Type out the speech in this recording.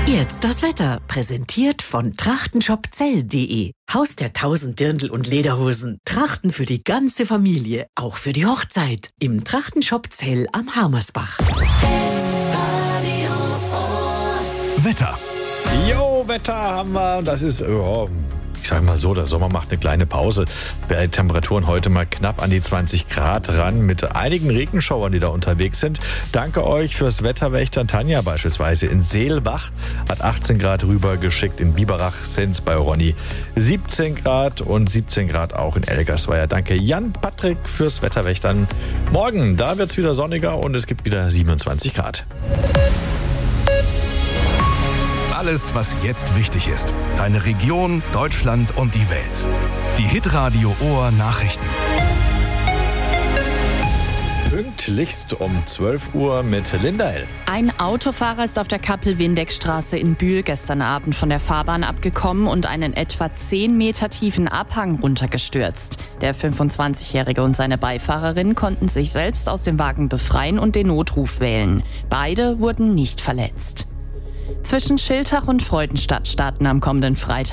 Jetzt das Wetter, präsentiert von trachtenshopzell.de. Haus der 1000 Dirndl und Lederhosen. Trachten für die ganze Familie, auch für die Hochzeit. Im Trachtenshop Zell am Harmersbach. Wetter. Jo, Wetter haben wir. Das ist, ich sag mal so, der Sommer macht eine kleine Pause. Bei Temperaturen heute mal knapp an die 20 Grad ran, mit einigen Regenschauern, die da unterwegs sind. Danke euch fürs Wetterwächter. Tanja beispielsweise in Seelbach hat 18 Grad rübergeschickt. In Biberach sind es bei Ronny 17 Grad und 17 Grad auch in Elgersweier. Danke Jan Patrick fürs Wetterwächtern. Morgen, da wird es wieder sonniger und es gibt wieder 27 Grad. Alles, was jetzt wichtig ist. Deine Region, Deutschland und die Welt. Die Hitradio Ohr Nachrichten. Pünktlichst um 12 Uhr mit Linda L. Ein Autofahrer ist auf der Kappel-Windeck-Straße in Bühl gestern Abend von der Fahrbahn abgekommen und einen etwa 10 Meter tiefen Abhang runtergestürzt. Der 25-Jährige und seine Beifahrerin konnten sich selbst aus dem Wagen befreien und den Notruf wählen. Beide wurden nicht verletzt. Zwischen Schiltach und Freudenstadt starten am kommenden Freitag